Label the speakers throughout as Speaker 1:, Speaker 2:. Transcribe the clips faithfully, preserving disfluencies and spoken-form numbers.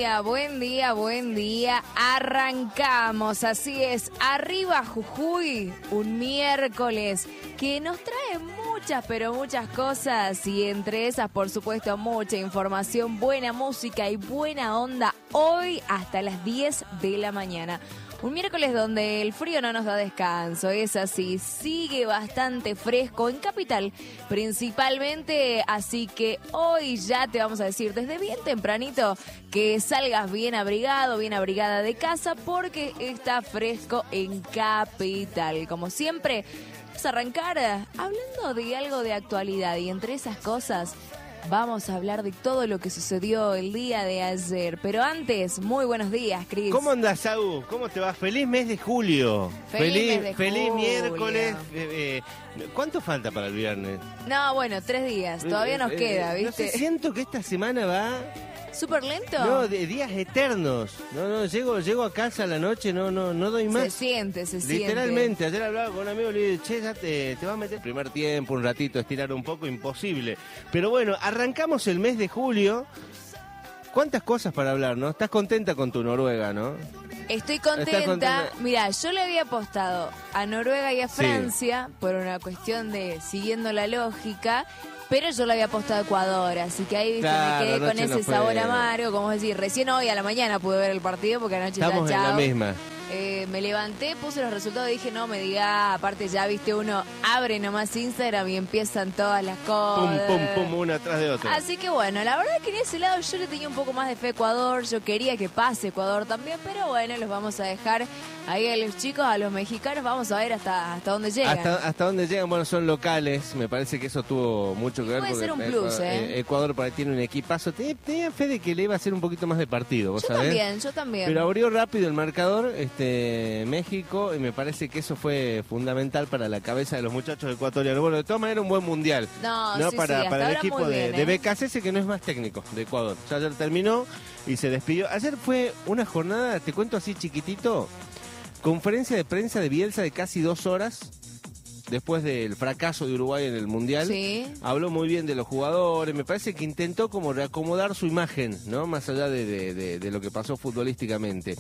Speaker 1: día, buen día, buen día. Arrancamos, así es, arriba Jujuy, un miércoles que nos trae muchas, pero muchas cosas y entre esas, por supuesto, mucha información, buena música y buena onda hoy hasta las diez de la mañana. Un miércoles donde el frío no nos da descanso, es así, sigue bastante fresco en Capital principalmente, así que hoy ya te vamos a decir desde bien tempranito que salgas bien abrigado, bien abrigada de casa porque está fresco en Capital. Como siempre, vamos a arrancar hablando de algo de actualidad y entre esas cosas vamos a hablar de todo lo que sucedió el día de ayer. Pero antes, muy buenos días, Cris.
Speaker 2: ¿Cómo andás, Saúl? ¿Cómo te va? Feliz mes de julio.
Speaker 1: Feliz,
Speaker 2: feliz,
Speaker 1: mes de
Speaker 2: feliz
Speaker 1: julio.
Speaker 2: miércoles. Eh, eh, ¿Cuánto falta para el viernes?
Speaker 1: No, bueno, tres días. Todavía nos
Speaker 2: Eh,
Speaker 1: queda,
Speaker 2: eh,
Speaker 1: ¿viste?
Speaker 2: No sé, siento que esta semana va...
Speaker 1: ¿Súper lento?
Speaker 2: No, de días eternos. No, no, llego, llego a casa a la noche, no, no, no doy más.
Speaker 1: Se siente, se siente.
Speaker 2: Literalmente, ayer hablaba con un amigo, le dije, che, ya te, te vas a meter el primer tiempo, un ratito, estirar un poco, imposible. Pero bueno, arrancamos el mes de julio. ¿Cuántas cosas para hablar, no? Estás contenta con tu Noruega, ¿no?
Speaker 1: Estoy contenta.
Speaker 2: ¿Estás contenta?
Speaker 1: Mirá, yo le había apostado a Noruega y a
Speaker 2: Sí.
Speaker 1: Francia por una cuestión de siguiendo la lógica. Pero yo le había apostado a Ecuador, así que ahí viste,
Speaker 2: Claro,
Speaker 1: me quedé con
Speaker 2: anoche
Speaker 1: ese
Speaker 2: no fue.
Speaker 1: sabor amargo, como decir, recién hoy a la mañana pude ver el partido porque anoche
Speaker 2: Estamos
Speaker 1: ya
Speaker 2: en
Speaker 1: chao.
Speaker 2: la misma.
Speaker 1: Eh, me levanté, puse los resultados y dije, no me diga, aparte ya viste uno, abre nomás Instagram y empiezan todas las
Speaker 2: Pum,
Speaker 1: cosas.
Speaker 2: pum, pum, una atrás de otra.
Speaker 1: Así que bueno, la verdad que en ese lado yo le tenía un poco más de fe a Ecuador, yo quería que pase Ecuador también, pero bueno, los vamos a dejar ahí a los chicos, a los mexicanos, vamos a ver hasta, hasta dónde llegan.
Speaker 2: Hasta, hasta dónde llegan, bueno, son locales, me parece que eso tuvo mucho que ver.
Speaker 1: Puede
Speaker 2: porque
Speaker 1: ser un plus,
Speaker 2: Ecuador,
Speaker 1: ¿eh?
Speaker 2: Ecuador por ahí tiene un equipazo, tenía, tenía fe de que le iba a hacer un poquito más de partido, ¿vos
Speaker 1: Yo
Speaker 2: sabés?
Speaker 1: también, yo también.
Speaker 2: Pero abrió rápido el marcador, este México, y me parece que eso fue fundamental para la cabeza de los muchachos ecuatorianos. Bueno, de todas maneras, un buen mundial.
Speaker 1: No, sí,
Speaker 2: para,
Speaker 1: sí, hasta
Speaker 2: para el
Speaker 1: ahora
Speaker 2: equipo
Speaker 1: muy
Speaker 2: de,
Speaker 1: bien,
Speaker 2: de
Speaker 1: ¿eh?
Speaker 2: B K C S, que no es más técnico de Ecuador. Ya ayer terminó y se despidió. Ayer fue una jornada, te cuento así chiquitito, conferencia de prensa de Bielsa de casi dos horas. Después del fracaso de Uruguay en el Mundial,
Speaker 1: Sí.
Speaker 2: habló muy bien de los jugadores, me parece que intentó como reacomodar su imagen, ¿no? Más allá de, de, de, de lo que pasó futbolísticamente.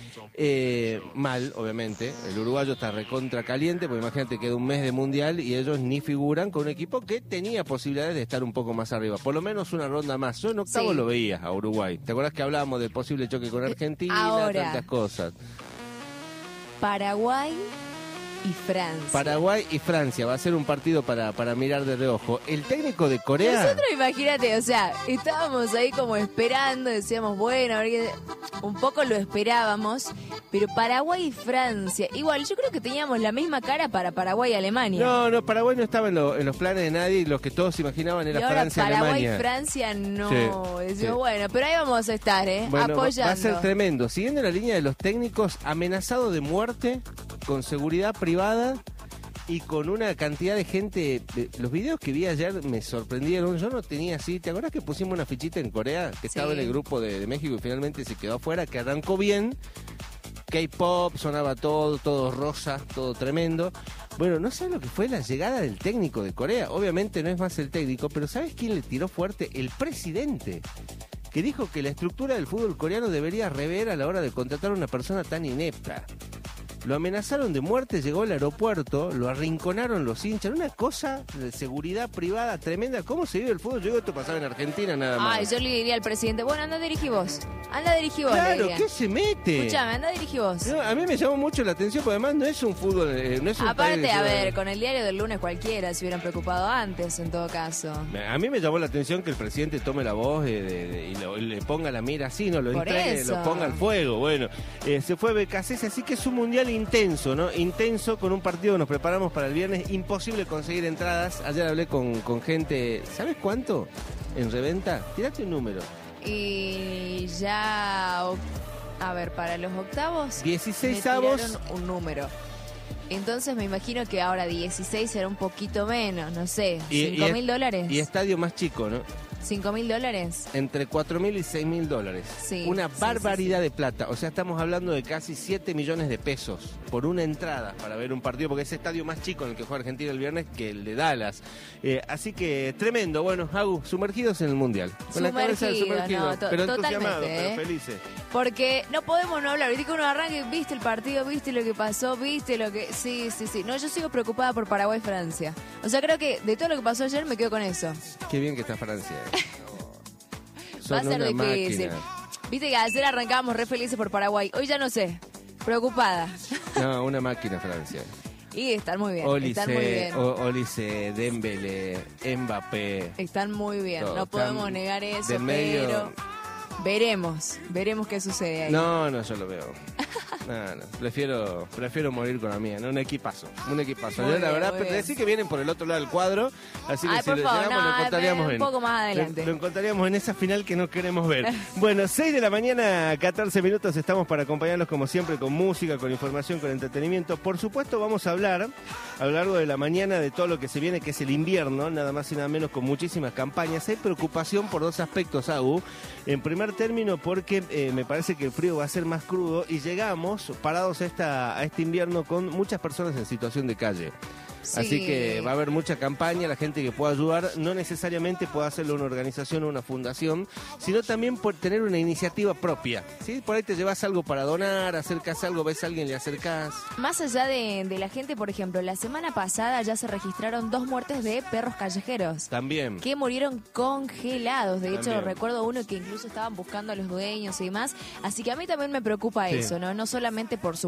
Speaker 2: Eh, mal, obviamente, el uruguayo está recontra caliente, porque imagínate, queda un mes de Mundial y ellos ni figuran con un equipo que tenía posibilidades de estar un poco más arriba, por lo menos una ronda más. Yo en octavo
Speaker 1: Sí.
Speaker 2: lo veía a Uruguay. ¿Te acuerdas que hablábamos del posible choque con Argentina,
Speaker 1: Ahora.
Speaker 2: tantas cosas?
Speaker 1: Paraguay y Francia.
Speaker 2: Paraguay y Francia, va a ser un partido para, para mirar de reojo. El técnico de Corea...
Speaker 1: Nosotros, imagínate, o sea, estábamos ahí como esperando, decíamos, bueno, ahorita- un poco lo esperábamos, pero Paraguay y Francia, igual, yo creo que teníamos la misma cara para Paraguay y Alemania.
Speaker 2: No, no, Paraguay no estaba en, lo- en los planes de nadie y lo que todos imaginaban
Speaker 1: y
Speaker 2: era
Speaker 1: ahora
Speaker 2: Francia y
Speaker 1: Paraguay
Speaker 2: Alemania.
Speaker 1: y Francia no.
Speaker 2: Sí,
Speaker 1: Decimos,
Speaker 2: sí.
Speaker 1: bueno, pero ahí vamos a estar, ¿eh?
Speaker 2: Bueno, va-
Speaker 1: apoyando.
Speaker 2: va a ser tremendo. Siguiendo la línea de los técnicos, amenazado de muerte, con seguridad privada y con una cantidad de gente. de- Los videos que vi ayer me sorprendieron. Yo no tenía así. ¿Te acuerdas que pusimos una fichita en Corea? Que estaba
Speaker 1: Sí.
Speaker 2: en el grupo de, de México y finalmente se quedó afuera, que arrancó bien. K-pop, sonaba todo, todo rosa, todo tremendo. Bueno, no sé lo que fue la llegada del técnico de Corea. Obviamente no es más el técnico, pero ¿sabes quién le tiró fuerte? El presidente, que dijo que la estructura del fútbol coreano debería rever a la hora de contratar a una persona tan inepta. Lo amenazaron de muerte, llegó al aeropuerto, lo arrinconaron los hinchas, una cosa de seguridad privada tremenda. ¿Cómo se vive el fútbol? Yo digo, esto pasaba en Argentina nada más.
Speaker 1: Ay, yo le diría al presidente, bueno, anda dirigí vos. Anda dirigí vos, le
Speaker 2: Claro,
Speaker 1: diría.
Speaker 2: ¿qué se mete?
Speaker 1: Escuchame, anda dirigí vos.
Speaker 2: No, a mí me llamó mucho la atención, porque además no es un fútbol, eh, no es un país
Speaker 1: Aparte,
Speaker 2: de-
Speaker 1: a ver, con el diario del lunes cualquiera se hubieran preocupado antes, en todo caso.
Speaker 2: A mí me llamó la atención que el presidente tome la voz eh, de- de- y, lo- y le ponga la mira así, no lo
Speaker 1: Por
Speaker 2: entregue,
Speaker 1: eso.
Speaker 2: lo ponga al fuego. Bueno, eh, se fue B K C S, así que es un mundial intenso, ¿no? Intenso, con un partido que nos preparamos para el viernes. Imposible conseguir entradas. Ayer hablé con, con gente, ¿sabes cuánto? En reventa, tirate un número.
Speaker 1: Y ya, o- a ver, para los octavos,
Speaker 2: dieciséis
Speaker 1: me
Speaker 2: avos.
Speaker 1: tiraron un número. Entonces me imagino que ahora dieciséis será un poquito menos, no sé,
Speaker 2: Y-
Speaker 1: cinco
Speaker 2: y-
Speaker 1: mil dólares.
Speaker 2: Y estadio más chico, ¿no?
Speaker 1: ¿Cinco mil dólares?
Speaker 2: Entre cuatro mil y seis mil dólares.
Speaker 1: Sí,
Speaker 2: una
Speaker 1: sí,
Speaker 2: barbaridad
Speaker 1: sí, sí.
Speaker 2: de plata. O sea, estamos hablando de casi siete millones de pesos por una entrada para ver un partido, porque es el estadio más chico en el que juega Argentina el viernes que el de Dallas. Eh, así que tremendo. Bueno, Agu, sumergidos en el Mundial. Con la cabeza de
Speaker 1: Sumergido,
Speaker 2: sumergido,
Speaker 1: no, to-
Speaker 2: pero
Speaker 1: totalmente,
Speaker 2: entusiasmados,
Speaker 1: ¿eh?
Speaker 2: pero felices.
Speaker 1: Porque no podemos no hablar. Viste que uno arranca y viste el partido, viste lo que pasó, viste lo que... Sí, sí, sí. No, yo sigo preocupada por Paraguay-Francia. O sea, creo que de todo lo que pasó ayer me quedo con eso.
Speaker 2: Qué bien que está Francia.
Speaker 1: Va a
Speaker 2: Son
Speaker 1: ser
Speaker 2: una
Speaker 1: difícil.
Speaker 2: máquina.
Speaker 1: Viste que ayer arrancábamos re felices por Paraguay. Hoy ya no sé. Preocupada.
Speaker 2: No, una máquina Francia.
Speaker 1: Y están muy bien.
Speaker 2: Olise,
Speaker 1: están muy bien.
Speaker 2: O- Olise, Dembélé, Mbappé.
Speaker 1: Están muy bien.
Speaker 2: Todo,
Speaker 1: No podemos
Speaker 2: están
Speaker 1: negar eso,
Speaker 2: del medio.
Speaker 1: pero veremos. Veremos qué sucede ahí.
Speaker 2: No, no, yo lo veo. No, no, prefiero, prefiero morir con la mía, ¿no? Un equipazo, un equipazo.
Speaker 1: Muy
Speaker 2: Yo, la
Speaker 1: bien,
Speaker 2: verdad,
Speaker 1: muy
Speaker 2: pero
Speaker 1: bien.
Speaker 2: decir que vienen por el otro lado del cuadro, así que
Speaker 1: Ay,
Speaker 2: si
Speaker 1: por
Speaker 2: lo
Speaker 1: favor,
Speaker 2: llegamos
Speaker 1: no,
Speaker 2: lo encontraríamos
Speaker 1: un
Speaker 2: en...
Speaker 1: poco más
Speaker 2: lo-
Speaker 1: adelante.
Speaker 2: Lo, encontraríamos en esa final que no queremos ver. Bueno, seis de la mañana, catorce minutos, estamos para acompañarlos como siempre con música, con información, con entretenimiento. Por supuesto vamos a hablar a lo largo de la mañana de todo lo que se viene, que es el invierno, nada más y nada menos, con muchísimas campañas. Hay preocupación por dos aspectos, Agu. En primer término, porque eh, me parece que el frío va a ser más crudo y llegamos parados a, esta, a este invierno con muchas personas en situación de calle.
Speaker 1: Sí.
Speaker 2: Así que va a haber mucha campaña, la gente que pueda ayudar, no necesariamente puede hacerlo una organización o una fundación, sino también por tener una iniciativa propia. ¿Sí? Por ahí te llevas algo para donar, acercas algo, ves a alguien, le acercás.
Speaker 1: Más allá de, de la gente, por ejemplo, la semana pasada ya se registraron dos muertes de perros callejeros.
Speaker 2: También.
Speaker 1: Que murieron congelados. De hecho,
Speaker 2: También.
Speaker 1: recuerdo uno que incluso estaban buscando a los dueños y demás. Así que a mí también me preocupa
Speaker 2: Sí.
Speaker 1: eso, ¿no? No solamente por su